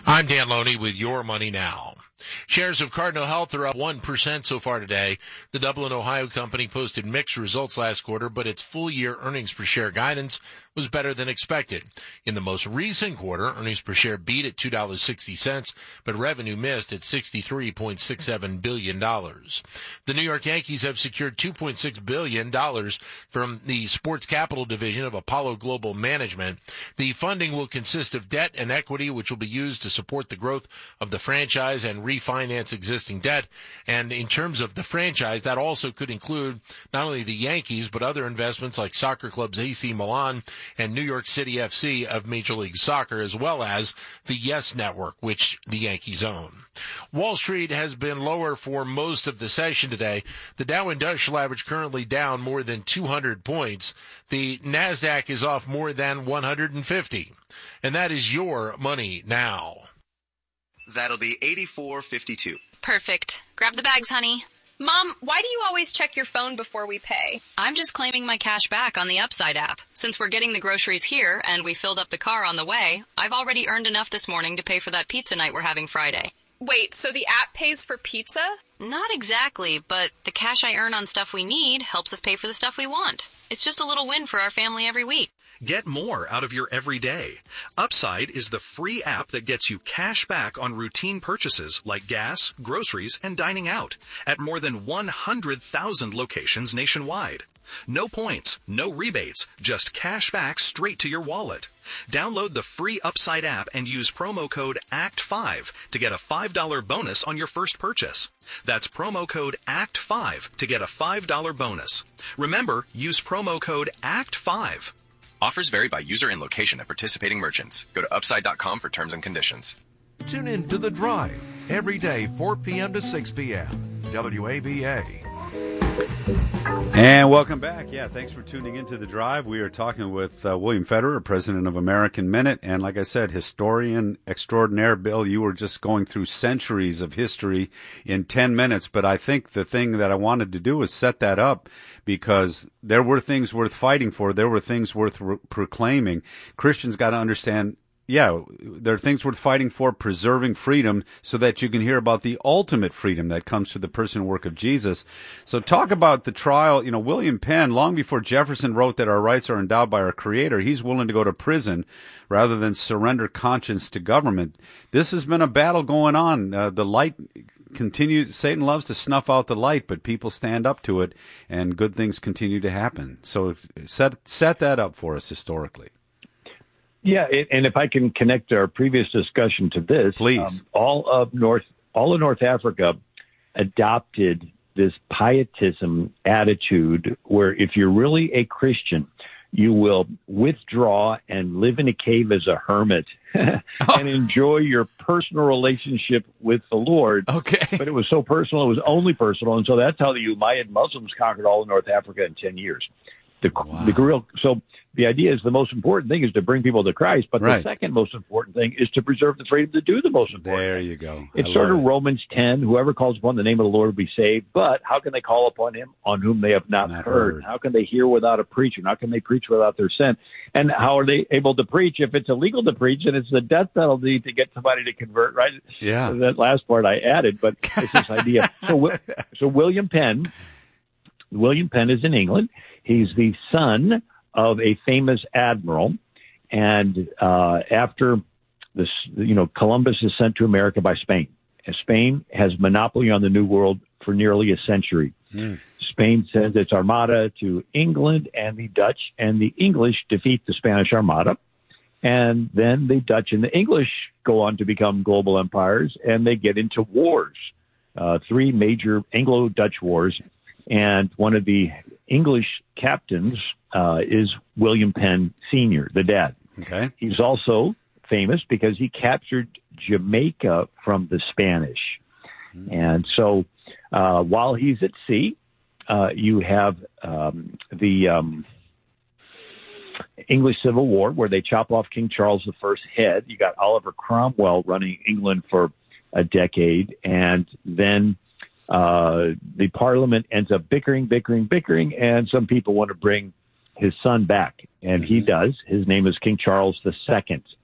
I'm Dan Loney with Your Money Now. Shares of Cardinal Health are up 1% so far today. The Dublin, Ohio company posted mixed results last quarter, but its full-year earnings per share guidance was better than expected. In the most recent quarter, earnings per share beat at $2.60, but revenue missed at $63.67 billion. The New York Yankees have secured $2.6 billion from the Sports Capital Division of Apollo Global Management. The funding will consist of debt and equity, which will be used to support the growth of the franchise and refinance existing debt. And in terms of the franchise, that also could include not only the Yankees, but other investments like soccer clubs AC Milan and New York City FC of Major League Soccer, as well as the Yes Network, which the Yankees own. Wall Street has been lower for most of the session today. The Dow Industrial Average currently down more than 200 points. The NASDAQ is off more than 150. And that is Your Money Now. That'll be $84.52. Perfect. Grab the bags, honey. Mom, why do you always check your phone before we pay? I'm just claiming my cash back on the Upside app. Since we're getting the groceries here and we filled up the car on the way, I've already earned enough this morning to pay for that pizza night we're having Friday. Wait, so the app pays for pizza? Not exactly, but the cash I earn on stuff we need helps us pay for the stuff we want. It's just a little win for our family every week. Get more out of your everyday. Upside is the free app that gets you cash back on routine purchases like gas, groceries, and dining out at more than 100,000 locations nationwide. No points, no rebates, just cash back straight to your wallet. Download the free Upside app and use promo code ACT5 to get a $5 bonus on your first purchase. That's promo code ACT5 to get a $5 bonus. Remember, use promo code ACT5. Offers vary by user and location at participating merchants. Go to upside.com for terms and conditions. Tune in to The Drive every day, 4 p.m. to 6 p.m. WAVA. And welcome back. Yeah, thanks for tuning into The Drive. We are talking with William Federer, president of American Minute. And like I said, historian extraordinaire. Bill, you were just going through centuries of history in 10 minutes. But I think the thing that I wanted to do was set that up because there were things worth fighting for. There were things worth proclaiming. Christians got to understand, yeah, there are things worth fighting for, preserving freedom so that you can hear about the ultimate freedom that comes through the person and work of Jesus. So talk about the trial. You know, William Penn, long before Jefferson wrote that our rights are endowed by our Creator, he's willing to go to prison rather than surrender conscience to government. This has been a battle going on. The light continues. Satan loves to snuff out the light, but people stand up to it, and good things continue to happen. So set that up for us historically. Yeah, and if I can connect our previous discussion to this, please. All of North Africa adopted this pietism attitude where if you're really a Christian, you will withdraw and live in a cave as a hermit and enjoy your personal relationship with the Lord. Okay. But it was so personal, it was only personal. And so that's how the Umayyad Muslims conquered all of North Africa in 10 years. So the idea is the most important thing is to bring people to Christ, but the second most important thing is to preserve the freedom to do the most important thing. There you go. It's sort of Romans 10, whoever calls upon the name of the Lord will be saved, but how can they call upon him on whom they have not heard? How can they hear without a preacher? How can they preach without their sin? And how are they able to preach if it's illegal to preach and it's the death penalty to get somebody to convert, right? Yeah. So that last part I added, but it's this idea. So William Penn is in England. He's the son of a famous admiral, and after this, Columbus is sent to America by Spain. And Spain has monopoly on the New World for nearly a century. Spain sends its armada to England and the Dutch, and the English defeat the Spanish armada. And then the Dutch and the English go on to become global empires, and they get into wars, 3 major Anglo-Dutch wars. And one of the English captains is William Penn Sr., the dad. Okay. He's also famous because he captured Jamaica from the Spanish. And so while he's at sea, you have the English Civil War, where they chop off King Charles I's head. You got Oliver Cromwell running England for a decade, and then the Parliament ends up bickering, and some people want to bring his son back, and he does. His name is King Charles II.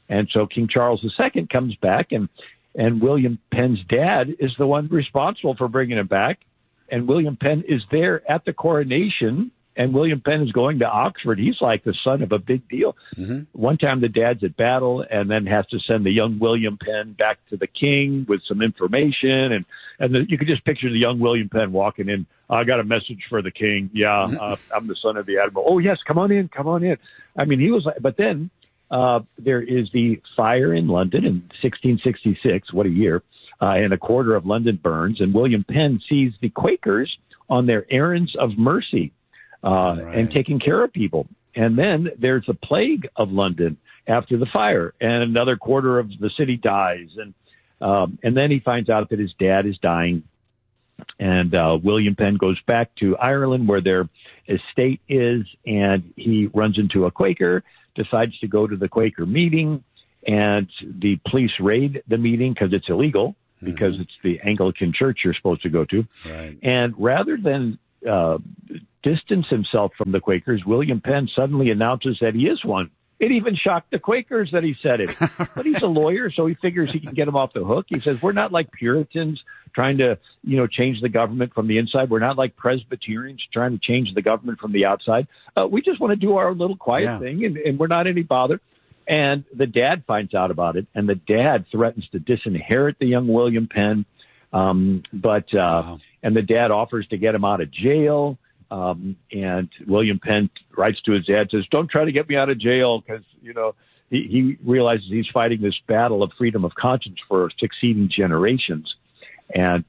And so King Charles II comes back, and William Penn's dad is the one responsible for bringing him back. And William Penn is there at the coronation, and William Penn is going to Oxford. He's like the son of a big deal. One time the dad's at battle and then has to send the young William Penn back to the king with some information. And you could just picture the young William Penn walking in. I got a message for the king. Yeah, I'm the son of the admiral. Oh, yes, come on in. I mean, he was like, but then there is the fire in London in 1666. What a year. And a quarter of London burns. And William Penn sees the Quakers on their errands of mercy. And taking care of people. And then there's a plague of London after the fire, and another quarter of the city dies. And then he finds out that his dad is dying. And William Penn goes back to Ireland where their estate is, and he runs into a Quaker, decides to go to the Quaker meeting, and the police raid the meeting because it's illegal, because it's the Anglican church you're supposed to go to. Right. And rather than distance himself from the Quakers, William Penn suddenly announces that he is one. It even shocked the Quakers that he said it. But he's a lawyer, so he figures he can get them off the hook. He says, we're not like Puritans trying to, change the government from the inside. We're not like Presbyterians trying to change the government from the outside. We just want to do our little quiet thing, and we're not any bother. And the dad finds out about it, and the dad threatens to disinherit the young William Penn. And the dad offers to get him out of jail. And William Penn writes to his dad, says, don't try to get me out of jail, because, he realizes he's fighting this battle of freedom of conscience for succeeding generations. And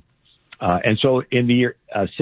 so in the year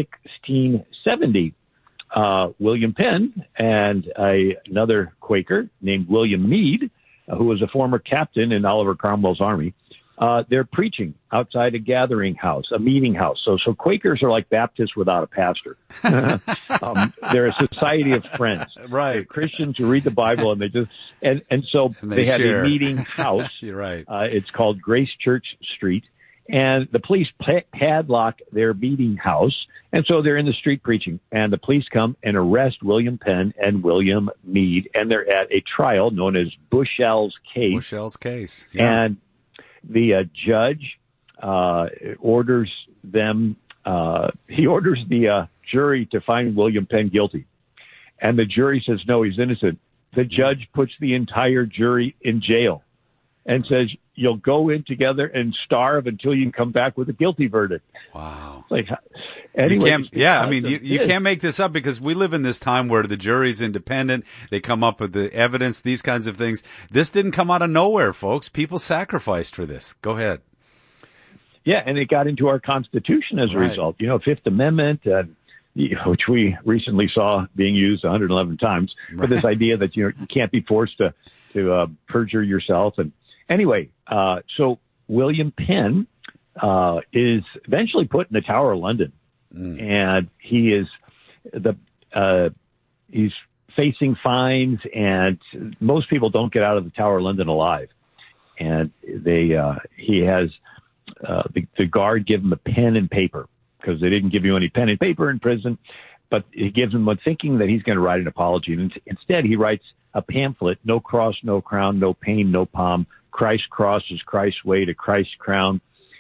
1670, William Penn and another Quaker named William Meade, who was a former captain in Oliver Cromwell's army, they're preaching outside a gathering house, a meeting house. So Quakers are like Baptists without a pastor. They're a society of friends. Right. They're Christians who read the Bible, and they have share. a meeting house. You're right. It's called Grace Church Street, and the police padlock their meeting house. And so they're in the street preaching, and the police come and arrest William Penn and William Meade, and they're at a trial known as Bushell's case. Bushell's case. Yeah. And the judge orders them. He orders the jury to find William Penn guilty, and the jury says no, he's innocent. The judge puts the entire jury in jail and says, "You'll go in together and starve until you can come back with a guilty verdict." Wow. Like, anyway, you can't make this up, because we live in this time where the jury's independent. They come up with the evidence, these kinds of things. This didn't come out of nowhere, folks. People sacrificed for this. Go ahead. Yeah, and it got into our Constitution as a result. Fifth Amendment, which we recently saw being used 111 times, for this idea that you can't be forced to perjure yourself. And anyway, so William Penn is eventually put in the Tower of London, and he is he's facing fines, and most people don't get out of the Tower of London alive. And he has the guard give him a pen and paper, because they didn't give you any pen and paper in prison, but he gives him one thinking that he's going to write an apology. And instead he writes a pamphlet: no cross, no crown, no pain, no palm. Christ's cross is Christ's way to Christ's crown.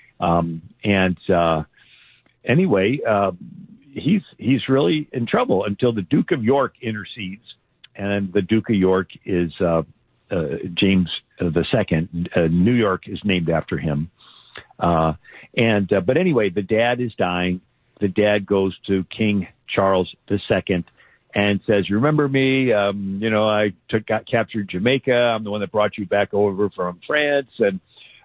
Anyway, he's really in trouble until the Duke of York intercedes, and the Duke of York is James II. New York is named after him. But anyway, the dad is dying. The dad goes to King Charles II and says, "Remember me? I captured Jamaica. I'm the one that brought you back over from France, and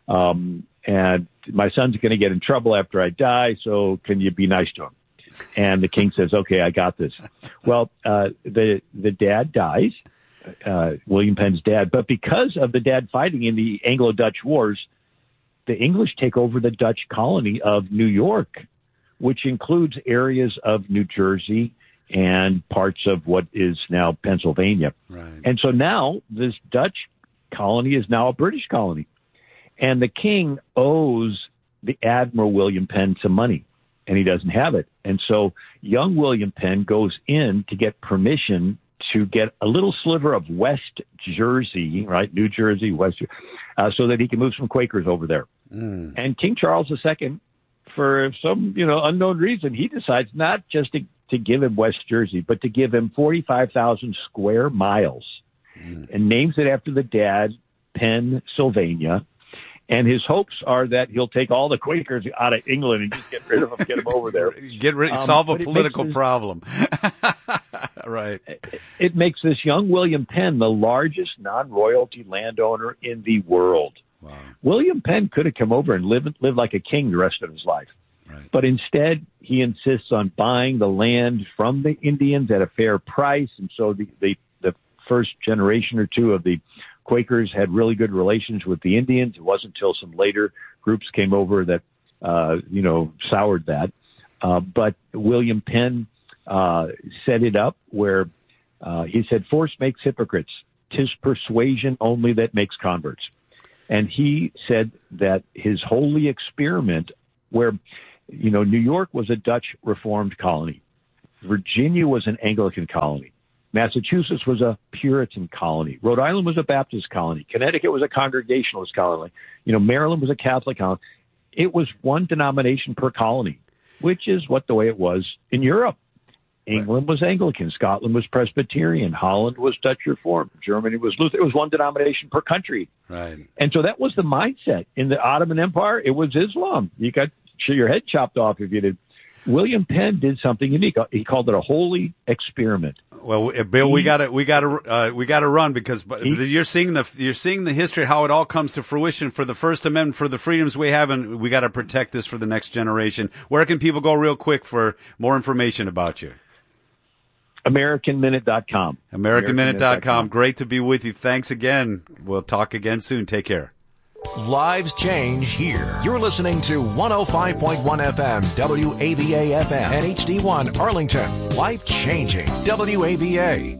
my son's going to get in trouble after I die. So can you be nice to him?" And the king says, "Okay, I got this." Well, the dad dies, William Penn's dad, but because of the dad fighting in the Anglo-Dutch Wars, the English take over the Dutch colony of New York, which includes areas of New Jersey and parts of what is now Pennsylvania. Right. And so now this Dutch colony is now a British colony. And the king owes the Admiral William Penn some money, and he doesn't have it. And so young William Penn goes in to get permission to get a little sliver of West Jersey, right, New Jersey, so that he can move some Quakers over there. And King Charles II, for some unknown reason, he decides not just to give him West Jersey, but to give him 45,000 square miles, and names it after the dad, Pennsylvania. And his hopes are that he'll take all the Quakers out of England and just get rid of them, get them over there. Solve a political problem. Right. It makes this young William Penn the largest non-royalty landowner in the world. Wow. William Penn could have come over and lived like a king the rest of his life. Right. But instead, he insists on buying the land from the Indians at a fair price. And so the first generation or two of the Quakers had really good relations with the Indians. It wasn't until some later groups came over that, soured that. But William Penn set it up where he said, "Force makes hypocrites. 'Tis persuasion only that makes converts." And he said that his holy experiment where, New York was a Dutch Reformed colony. Virginia was an Anglican colony. Massachusetts was a Puritan colony. Rhode Island was a Baptist colony. Connecticut was a Congregationalist colony. Maryland was a Catholic colony. It was one denomination per colony, which is the way it was in Europe. England was Anglican. Scotland was Presbyterian. Holland was Dutch Reformed. Germany was Lutheran. It was one denomination per country. Right. And so that was the mindset. In the Ottoman Empire, it was Islam. You got your head chopped off if you did. William Penn did something unique. He called it a holy experiment. Well, Bill, we got to run because you're seeing the history, how it all comes to fruition for the First Amendment, for the freedoms we have, and we got to protect this for the next generation. Where can people go real quick for more information about you? AmericanMinute.com. AmericanMinute.com. Great to be with you. Thanks again. We'll talk again soon. Take care. Lives change here. You're listening to 105.1 FM, WAVA FM, and HD1 Arlington. Life changing. WAVA.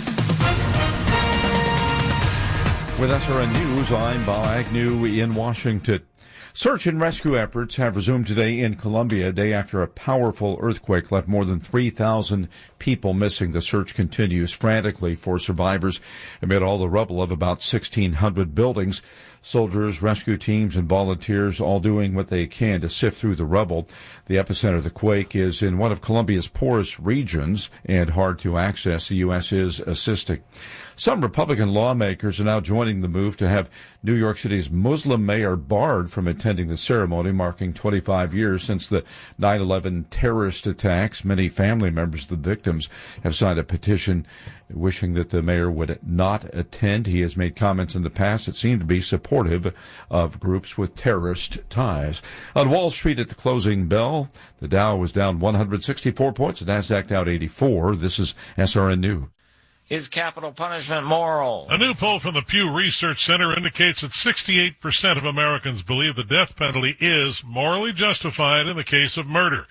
With SRN News, I'm Bob Agnew in Washington. Search and rescue efforts have resumed today in Colombia, a day after a powerful earthquake left more than 3,000 people missing. The search continues frantically for survivors amid all the rubble of about 1,600 buildings. Soldiers, rescue teams, and volunteers all doing what they can to sift through the rubble. The epicenter of the quake is in one of Colombia's poorest regions and hard to access. The U.S. is assisting. Some Republican lawmakers are now joining the move to have New York City's Muslim mayor barred from attending the ceremony, marking 25 years since the 9/11 terrorist attacks. Many family members of the victims have signed a petition wishing that the mayor would not attend. He has made comments in the past that seem to be supportive of groups with terrorist ties. On Wall Street at the closing bell, the Dow was down 164 points, the Nasdaq down 84. This is SRN News. Is capital punishment moral? A new poll from the Pew Research Center indicates that 68% of Americans believe the death penalty is morally justified in the case of murder.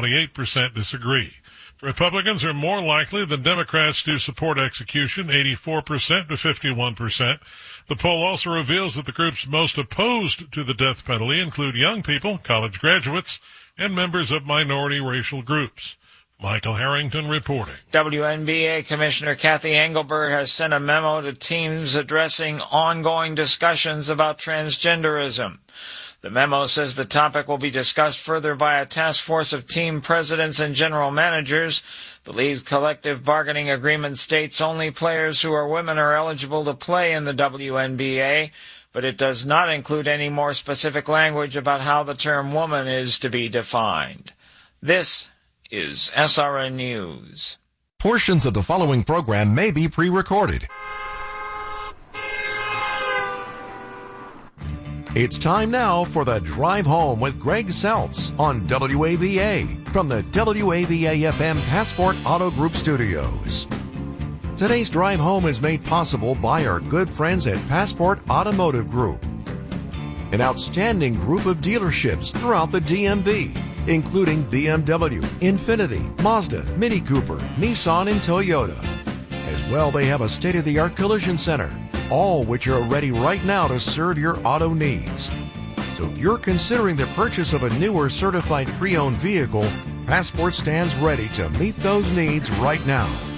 28% disagree. Republicans are more likely than Democrats to support execution, 84% to 51%. The poll also reveals that the groups most opposed to the death penalty include young people, college graduates, and members of minority racial groups. Michael Harrington reporting. WNBA Commissioner Kathy Engelberg has sent a memo to teams addressing ongoing discussions about transgenderism. The memo says the topic will be discussed further by a task force of team presidents and general managers. The league's collective bargaining agreement states only players who are women are eligible to play in the WNBA, but it does not include any more specific language about how the term woman is to be defined. This is SRN News. Portions of the following program may be pre-recorded. It's time now for the Drive Home with Greg Seltz on WAVA from the WAVA-FM Passport Auto Group Studios. Today's Drive Home is made possible by our good friends at Passport Automotive Group, an outstanding group of dealerships throughout the DMV, including BMW, Infiniti, Mazda, Mini Cooper, Nissan, and Toyota. As well, they have a state-of-the-art collision center, all which are ready right now to serve your auto needs. So if you're considering the purchase of a new or certified pre-owned vehicle, Passport stands ready to meet those needs right now.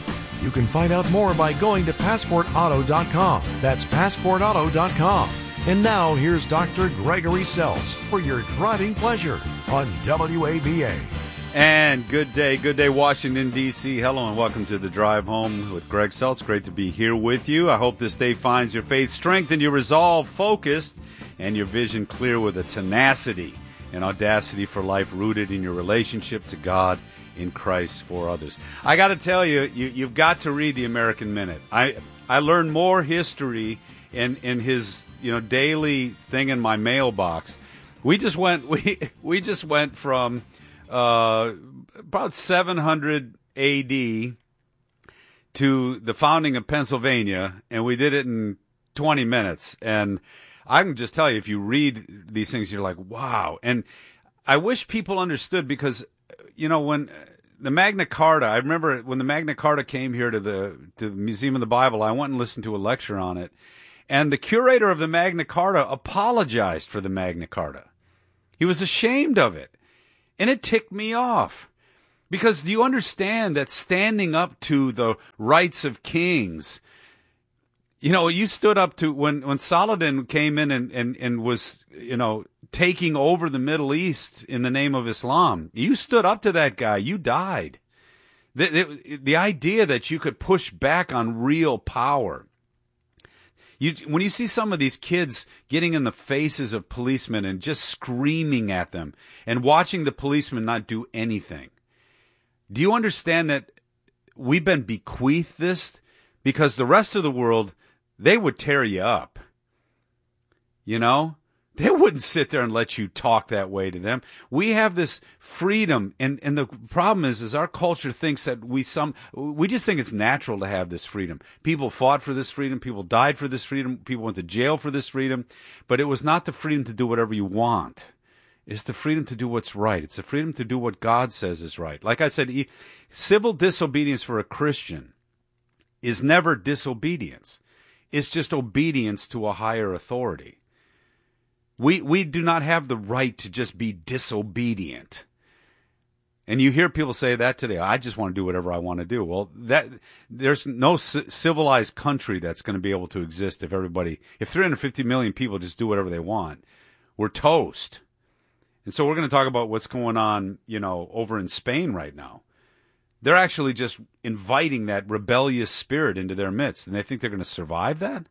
You can find out more by going to PassportAuto.com. That's PassportAuto.com. And now, here's Dr. Gregory Seltz for your driving pleasure on WAVA. And good day, Washington, D.C. Hello, and welcome to the Drive Home with Greg Seltz. Great to be here with you. I hope this day finds your faith strengthened, your resolve focused, and your vision clear with a tenacity and audacity for life rooted in your relationship to God in Christ for others. I got to tell you, you've got to read the American Minute. I learned more history in his daily thing in my mailbox. We just went from about 700 A.D. to the founding of Pennsylvania, and we did it in 20 minutes. And I can just tell you, if you read these things, you're like, wow. And I wish people understood, because, when the Magna Carta, I remember when the Magna Carta came here to the Museum of the Bible, I went and listened to a lecture on it. And the curator of the Magna Carta apologized for the Magna Carta. He was ashamed of it. And it ticked me off. Because do you understand that standing up to the rights of kings, you stood up to when Saladin came in and was, taking over the Middle East in the name of Islam, you stood up to that guy. You died. The idea that you could push back on real power. When you see some of these kids getting in the faces of policemen and just screaming at them and watching the policemen not do anything, do you understand that we've been bequeathed this? Because the rest of the world, they would tear you up. They wouldn't sit there and let you talk that way to them. We have this freedom, and the problem is our culture thinks that we just think it's natural to have this freedom. People fought for this freedom. People died for this freedom. People went to jail for this freedom. But it was not the freedom to do whatever you want. It's the freedom to do what's right. It's the freedom to do what God says is right. Like I said, civil disobedience for a Christian is never disobedience. It's just obedience to a higher authority. We do not have the right to just be disobedient. And you hear people say that today. I just want to do whatever I want to do. Well, there's no civilized country that's going to be able to exist if 350 million people just do whatever they want. We're toast. And so we're going to talk about what's going on, over in Spain right now. They're actually just inviting that rebellious spirit into their midst, and they think they're going to survive that?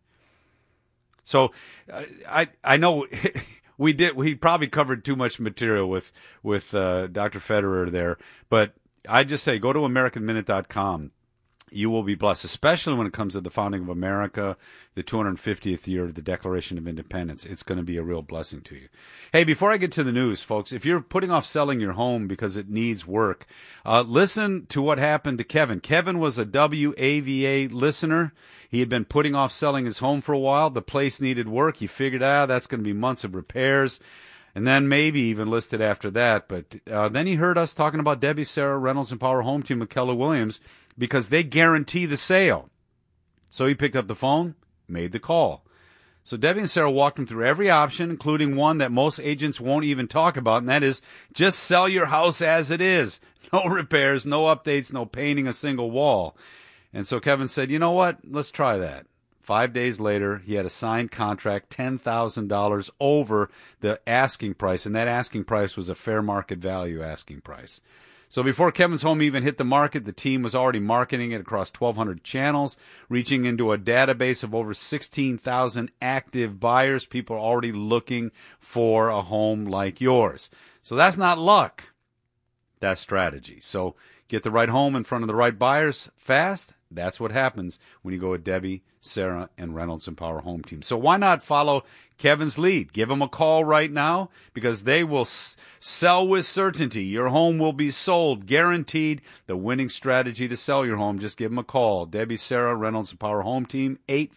So I know we probably covered too much material with Dr. Federer there, but I just say go to AmericanMinute.com. You will be blessed, especially when it comes to the founding of America, the 250th year of the Declaration of Independence. It's going to be a real blessing to you. Hey, before I get to the news, folks, if you're putting off selling your home because it needs work, listen to what happened to Kevin. Kevin was a WAVA listener. He had been putting off selling his home for a while. The place needed work. He figured, that's going to be months of repairs. And then maybe even listed after that. But then he heard us talking about Debbie, Sarah, Reynolds, and Power Home Team with Keller Williams, because they guarantee the sale. So he picked up the phone, made the call. So Debbie and Sarah walked him through every option, including one that most agents won't even talk about, and that is just sell your house as it is. No repairs, no updates, no painting a single wall. And so Kevin said, you know what? Let's try that. 5 days later, he had a signed contract, $10,000 over the asking price, and that asking price was a fair market value asking price. So before Kevin's home even hit the market, the team was already marketing it across 1,200 channels, reaching into a database of over 16,000 active buyers. People are already looking for a home like yours. So that's not luck. That's strategy. So get the right home in front of the right buyers fast. That's what happens when you go with Debbie, Sarah, and Reynolds and Power Home Team. So why not follow Kevin's lead? Give them a call right now, because they will sell with certainty. Your home will be sold, guaranteed. The winning strategy to sell your home. Just give them a call. Debbie, Sarah, Reynolds and Power Home Team,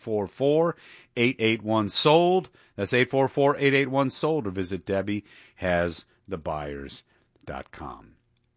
844-881-SOLD. That's 844-881-SOLD, or visit DebbieHasTheBuyers.com.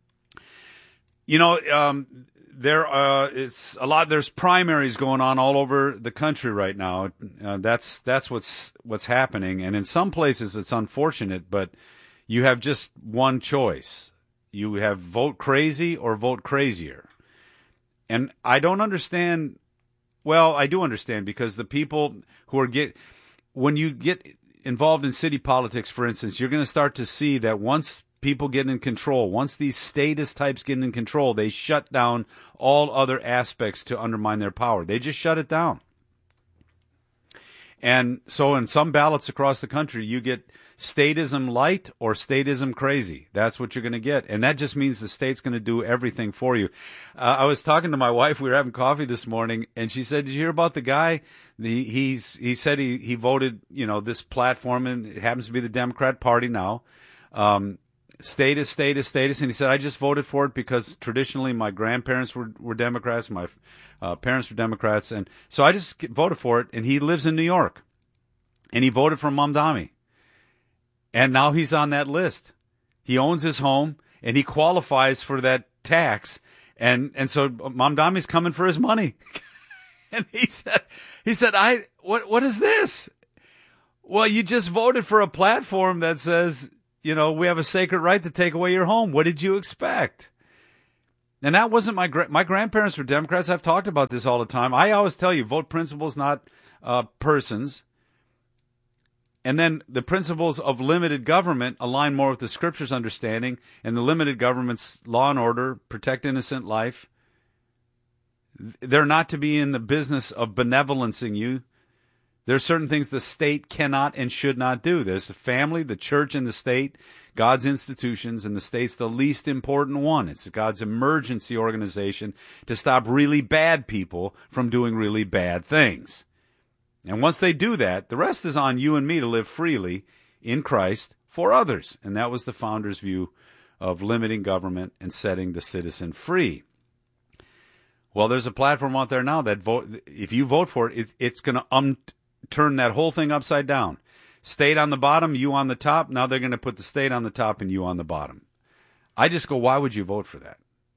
There's primaries going on all over the country right now. That's what's happening. And in some places it's unfortunate, but you have just one choice. You have vote crazy or vote crazier. And I don't understand. Well, I do understand, because the people who are when you get involved in city politics, for instance, you're going to start to see that once people get in control, once these statist types get in control, they shut down all other aspects to undermine their power. They just shut it down. And so in some ballots across the country, you get statism light or statism crazy. That's what you're going to get. And that just means the state's going to do everything for you. I was talking to my wife. We were having coffee this morning, and she said, "Did you hear about the guy? He said he voted, this platform, and it happens to be the Democrat Party now. Status. And he said, I just voted for it because traditionally my grandparents were Democrats, my parents were Democrats, and so I just voted for it. And he lives in New York, and he voted for Mamdani, and now he's on that list. He owns his home, and he qualifies for that tax, and so Mamdani's coming for his money." And he said, what is this? Well, you just voted for a platform that says, we have a sacred right to take away your home. What did you expect? And that wasn't my grandparents were Democrats. I've talked about this all the time. I always tell you, vote principles, not persons. And then the principles of limited government align more with the Scripture's understanding, and the limited government's law and order, protect innocent life. They're not to be in the business of benevolencing you. There are certain things the state cannot and should not do. There's the family, the church, and the state, God's institutions, and the state's the least important one. It's God's emergency organization to stop really bad people from doing really bad things. And once they do that, the rest is on you and me to live freely in Christ for others. And that was the founders' view of limiting government and setting the citizen free. Well, there's a platform out there now that if you vote for it, it's going to turn that whole thing upside down. State on the bottom, you on the top. Now they're going to put the state on the top and you on the bottom. I just go, why would you vote for that?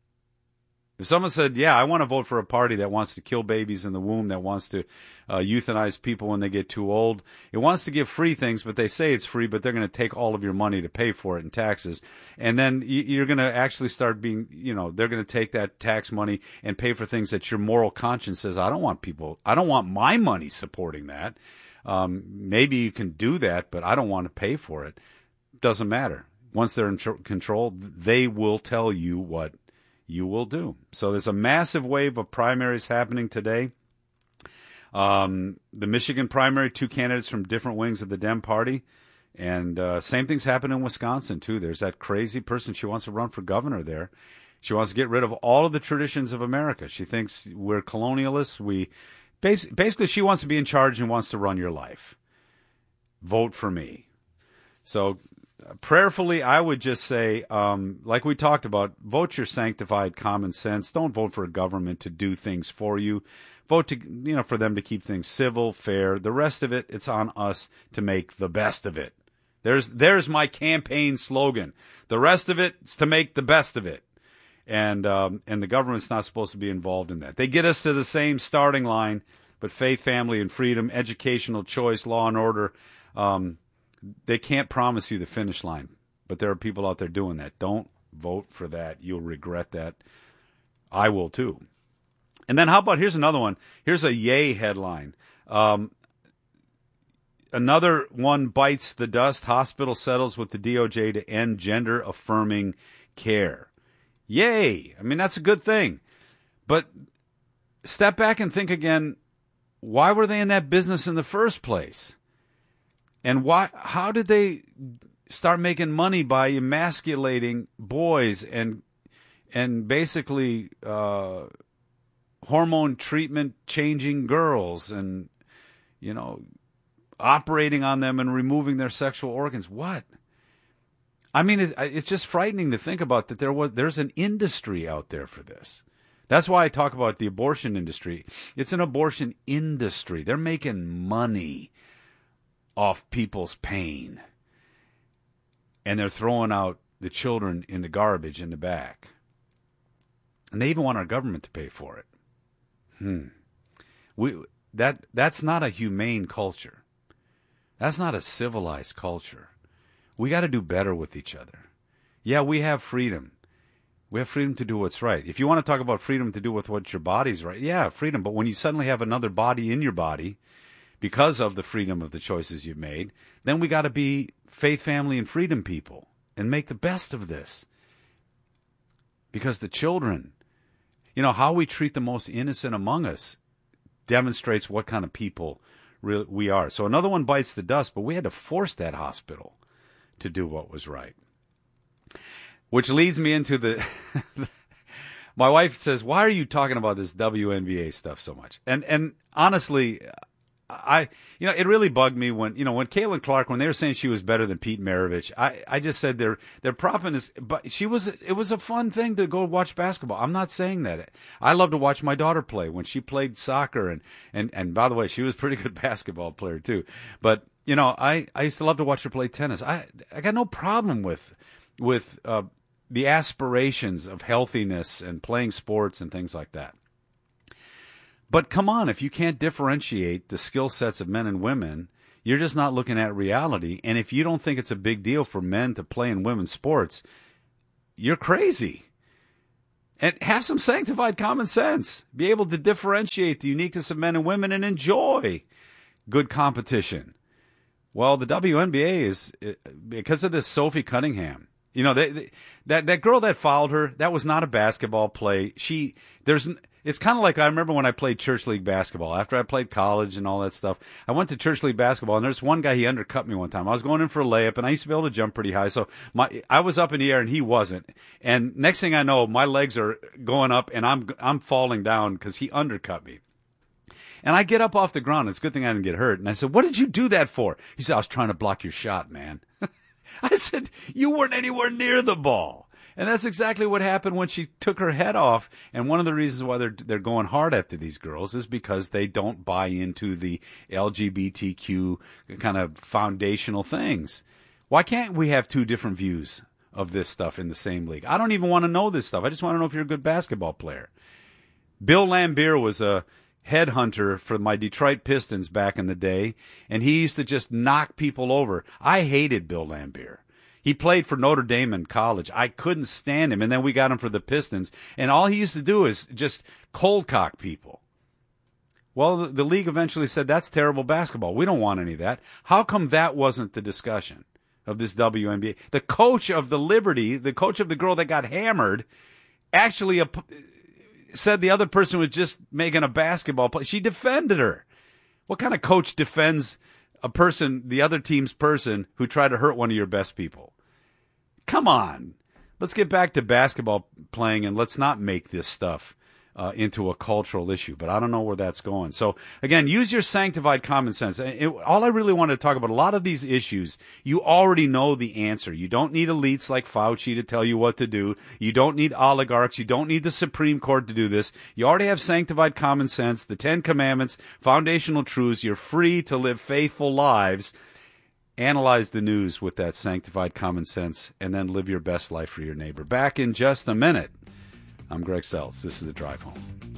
If someone said, yeah, I want to vote for a party that wants to kill babies in the womb, that wants to euthanize people when they get too old, it wants to give free things, but they say it's free, but they're going to take all of your money to pay for it in taxes. And then you're going to actually start being, they're going to take that tax money and pay for things that your moral conscience says, I don't want my money supporting that. Maybe you can do that, but I don't want to pay for it. Doesn't matter. Once they're in control, they will tell you what you will do. So there's a massive wave of primaries happening today. The Michigan primary, 2 candidates from different wings of the Dem Party. And same thing's happening in Wisconsin, too. There's that crazy person. She wants to run for governor there. She wants to get rid of all of the traditions of America. She thinks we're colonialists. Basically, she wants to be in charge and wants to run your life. Vote for me. So prayerfully, I would just say, like we talked about, vote your sanctified common sense. Don't vote for a government to do things for you. Vote for them to keep things civil, fair. The rest of it, it's on us to make the best of it. There's my campaign slogan. The rest of it is to make the best of it. And the government's not supposed to be involved in that. They get us to the same starting line, but faith, family, and freedom, educational choice, law and order, they can't promise you the finish line. But there are people out there doing that. Don't vote for that. You'll regret that. I will too. And then how about, here's another one. Here's a yay headline. Another one bites the dust. Hospital settles with the DOJ to end gender-affirming care. Yay! I mean, that's a good thing. But step back and think again, why were they in that business in the first place? And how did they start making money by emasculating boys and basically hormone treatment changing girls and, operating on them and removing their sexual organs? What? I mean, it's just frightening to think about that there's an industry out there for this. That's why I talk about the abortion industry. It's an abortion industry. They're making money off people's pain. And they're throwing out the children in the garbage in the back. And they even want our government to pay for it. That's not a humane culture. That's not a civilized culture. We got to do better with each other. Yeah, we have freedom. We have freedom to do what's right. If you want to talk about freedom to do with what your body's right, yeah, freedom. But when you suddenly have another body in your body because of the freedom of the choices you've made, then we got to be faith, family, and freedom people and make the best of this. Because the children, how we treat the most innocent among us demonstrates what kind of people we are. So another one bites the dust, but we had to force that hospital to do what was right. Which leads me into the... My wife says, why are you talking about this WNBA stuff so much? And honestly, it really bugged me when Caitlin Clark, when they were saying she was better than Pete Maravich, I just said they're propping this, but it was a fun thing to go watch basketball. I'm not saying that. I love to watch my daughter play when she played soccer and by the way, she was a pretty good basketball player too. But, I used to love to watch her play tennis. I got no problem with the aspirations of healthiness and playing sports and things like that. But come on, if you can't differentiate the skill sets of men and women, you're just not looking at reality. And if you don't think it's a big deal for men to play in women's sports, you're crazy. And have some sanctified common sense. Be able to differentiate the uniqueness of men and women and enjoy good competition. Well, the WNBA is, because of this Sophie Cunningham, that girl that fouled her, that was not a basketball play. It's kind of like I remember when I played church league basketball. After I played college and all that stuff, I went to church league basketball, and there's one guy, he undercut me one time. I was going in for a layup, and I used to be able to jump pretty high, so I was up in the air, and he wasn't. And next thing I know, my legs are going up, and I'm falling down because he undercut me. And I get up off the ground. It's a good thing I didn't get hurt. And I said, "What did you do that for?" He said, "I was trying to block your shot, man." I said, "You weren't anywhere near the ball." And that's exactly what happened when she took her head off. And one of the reasons why they're going hard after these girls is because they don't buy into the LGBTQ kind of foundational things. Why can't we have two different views of this stuff in the same league? I don't even want to know this stuff. I just want to know if you're a good basketball player. Bill Laimbeer was a headhunter for my Detroit Pistons back in the day, and he used to just knock people over. I hated Bill Laimbeer. He played for Notre Dame in college. I couldn't stand him, and then we got him for the Pistons, and all he used to do is just cold cock people. Well, the league eventually said, that's terrible basketball. We don't want any of that. How come that wasn't the discussion of this WNBA? The coach of the Liberty, the coach of the girl that got hammered, actually said the other person was just making a basketball play. She defended her. What kind of coach defends a person, the other team's person, who tried to hurt one of your best people? Come on. Let's get back to basketball playing, and let's not make this stuff into a cultural issue. But I don't know where that's going. So, again, use your sanctified common sense. All I really want to talk about, a lot of these issues, you already know the answer. You don't need elites like Fauci to tell you what to do. You don't need oligarchs. You don't need the Supreme Court to do this. You already have sanctified common sense, the 10 Commandments, foundational truths. You're free to live faithful lives. Analyze the news with that sanctified common sense, and then live your best life for your neighbor. Back in just a minute. I'm Greg Seltz. This is The Drive Home.